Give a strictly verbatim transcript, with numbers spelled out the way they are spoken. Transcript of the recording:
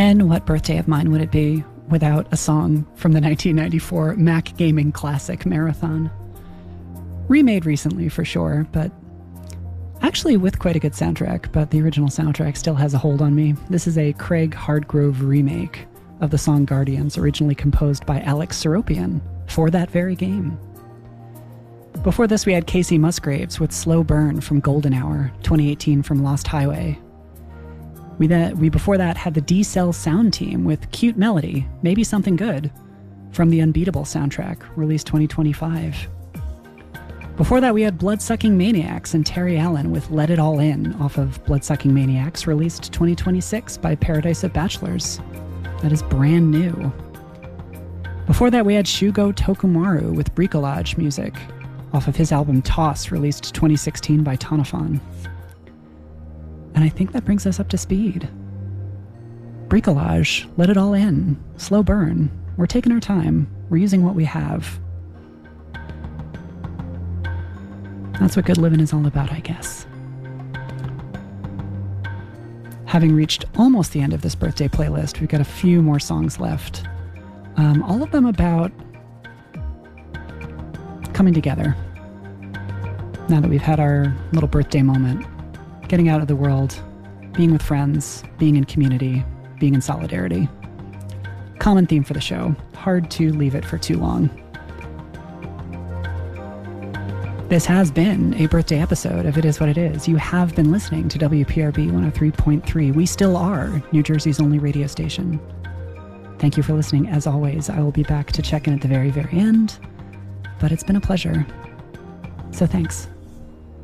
And what birthday of mine would it be without a song from the nineteen ninety-four Mac Gaming Classic Marathon? Remade recently for sure, but actually with quite a good soundtrack, but the original soundtrack still has a hold on me. This is a Craig Hardgrove remake of the song Guardians, originally composed by Alex Seropian for that very game. Before this, we had Casey Musgraves with Slow Burn from Golden Hour, twenty eighteen from Lost Highway. We, that, we before that had the D-Cell Sound Team with Cute Melody, Maybe Something Good, from the Unbeatable soundtrack, released twenty twenty-five. Before that, we had Bloodsucking Maniacs and Terry Allen with Let It All In, off of Bloodsucking Maniacs, released twenty twenty-six by Paradise of Bachelors. That is brand new. Before that, we had Shugo Tokumaru with Bricolage music, off of his album Toss, released twenty sixteen by Tonophan. And I think that brings us up to speed. Bricolage, Let It All In, Slow Burn. We're taking our time. We're using what we have. That's what good living is all about, I guess. Having reached almost the end of this birthday playlist, we've got a few more songs left. Um, all of them about coming together. Now that we've had our little birthday moment, getting out of the world, being with friends, being in community, being in solidarity. Common theme for the show. Hard to leave it for too long. This has been a birthday episode of It Is What It Is. You have been listening to W P R B one oh three point three. We still are New Jersey's only radio station. Thank you for listening. As always, I will be back to check in at the very, very end. But it's been a pleasure. So thanks.